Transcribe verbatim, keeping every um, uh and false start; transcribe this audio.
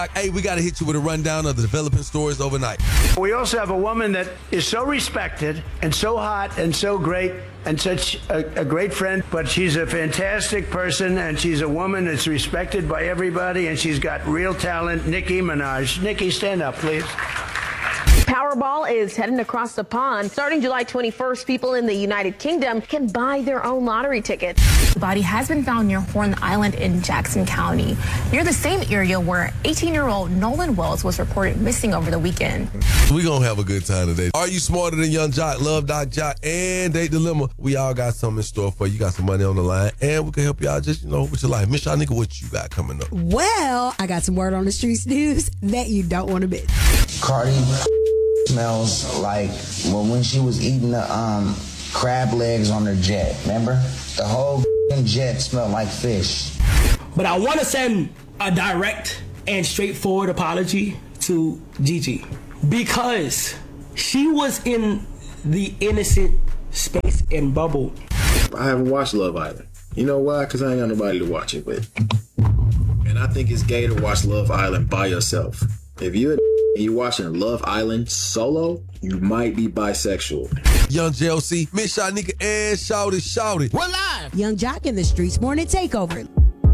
Hey, we got to hit you with a rundown of the developing stories overnight. We also have a woman that is so respected and so hot and so great and such a, a great friend, but she's a fantastic person and she's a woman that's respected by everybody and she's got real talent. Nicki Minaj. Nicki, stand up, please. Powerball is heading across the pond. Starting July twenty-first, people in the United Kingdom can buy their own lottery tickets. The body has been found near Horn Island in Jackson County, near the same area where eighteen-year-old Nolan Wells was reported missing over the weekend. We're going to have a good time today. Are you smarter than Young Jock, Love Doc Jock, and Date Dilemma? We all got something in store for you. You got some money on the line, and we can help you out just, you know, with your life. Miss Shanika, what you got coming up? Well, I got some word on the streets news that you don't want to miss. Cardi smells like well, when she was eating the um, crab legs on her jet. Remember? The whole jet smelled like fish. But I want to send a direct and straightforward apology to Gigi because she was in the innocent space and bubble. I haven't watched Love Island. You know why? Because I ain't got nobody to watch it with. And I think it's gay to watch Love Island by yourself. If you're and you're watching Love Island solo, you might be bisexual. Young J L C, Miss Shanika, and Shouty Shouty. We're live. Young Jock in the Streets Morning Takeover.